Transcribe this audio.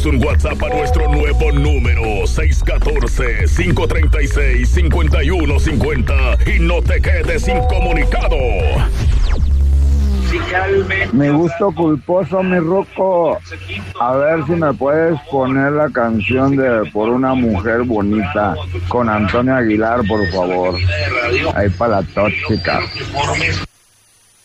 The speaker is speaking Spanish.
Mándanos un WhatsApp a nuestro nuevo número 614-536-5150 y no te quedes incomunicado. Mi gusto culposo, mi Ruco. A ver si me puedes poner la canción de Por una mujer bonita con Antonio Aguilar, por favor. Ahí para la tóxica.